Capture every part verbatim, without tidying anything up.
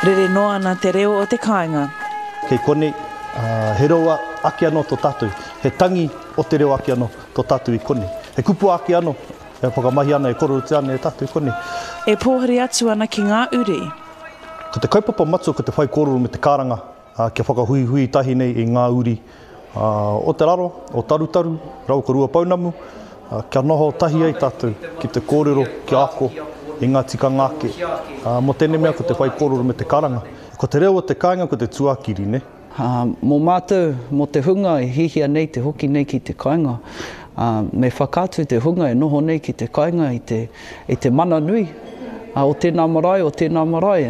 Rere noa nā te reo o te kāinga. Kei kone, uh, he roa ake anō tō tātou. He tangi o te reo ake anō tō tātou i kone. He kupu ake anō, e whakamahi ana e kororo te ana e tātou i kone. E pōhari atu ana ki ngā uri. Ko te kaupapa matua ko te whai kororo me te karanga, uh, kia whakahui hui tahi nei i ngā uri. Uh, o te raro, o tarutaru, rau ka rua paunamu, uh, kia noho tahi ai tātou ki te kōrero, ki ako, i ngā tika ngāke. Uh, mo tēnei mea ko te whai kororo me te karanga. Ko te reo o te kāinga, ko te tuakiri, ne? Uh, mō mātou, mō te hunga e hihia nei te hoki nei ki te kāinga. Uh, me whakātu te hunga e noho nei ki te kāinga i te, i te mana nui. Uh, o tēnā marae, o tēnā marae.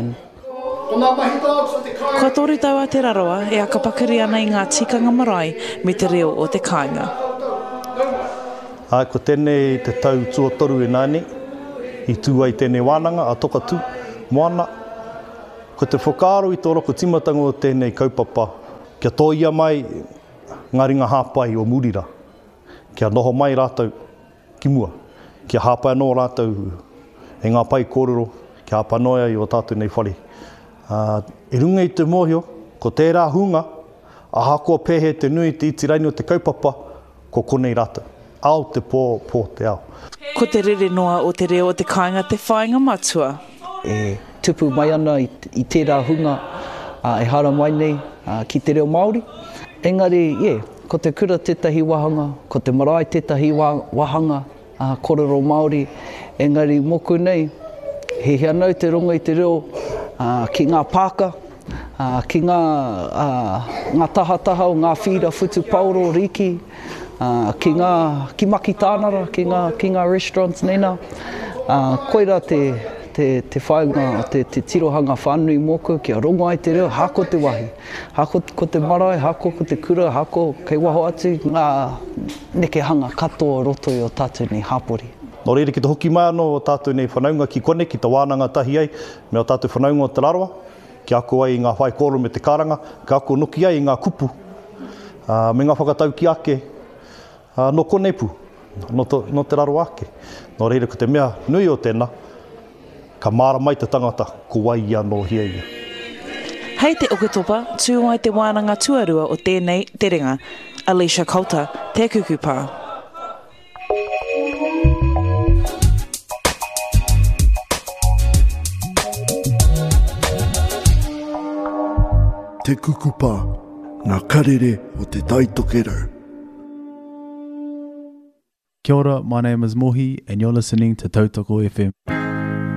Ko tori tau a te raroa e akapakiri ana i ngā tikanga marae me te reo o te kāinga. Ai, ko tēnei te tau tuatoru e nāne, i tū ai tēnei wānanga, a toka tū, moana. Ko te whakaaro i tō roko timatanga o tēnei kaupapa, kia tōia mai ngā ringa hāpai o Murira. Kia noho mai rātou ki mua, kia hāpai anō rātou e ngā pai kōrero, kia hāpai noia i o tātou nei whare. Uh, e runga i te mōhio, ko tērā hunga, a hakoa pēhe te nui te itiraini o te kaupapa, ko konei rātou. Ao te pō, pō te ao. Ko te rere noa o te reo o te kāinga te whāinga matua. E tupu mai ana i, i tērā hunga, uh, e hara mai nei uh, ki te reo Māori. Engari, yeah, ko te kura tētahi wahanga, ko te marae tētahi wahanga, uh, kōrero Māori. Engari, moku nei, he hea nau te runga i te reo, Uh, ki ngā pāka, uh, ki ngā, uh, ngā tahataha o ngā whira futu pauro riki, uh, ki ngā ki maki tānara, ki ngā, ki ngā restaurants nena. Uh, koira te, te, te whainga, te, te tirohanga whānui moku, kia rongo ai te reo, hako te wahi. Hako ko te marae, hako ko te kura, hako kei waho atu, ngā neke hanga katoa roto i o tātou nei hapori. Nō reire ki te hoki mai anō o tātou nei whanaunga ki kone, ki te wānanga tahi ai, me o tātou whanaunga o te raroa, ki ako ai i ngā whai kōro me te karanga, ki ako noki ai i ngā kupu, uh, me ngā whakatau ki ake, uh, no koneipu, no, to, no te raroa ake. Nō reire ko te mea nui o tēnā, ka māra mai te tangata, ko wai anō hia ia. Hei te okatopa, tū ai te wānanga tuarua o tēnei te ringa, Alicia Kauta, te kukupā. Te kukupa, ngā karere o te taitokero. Kia ora, my name is Mohi and you're listening to Tautoko F M.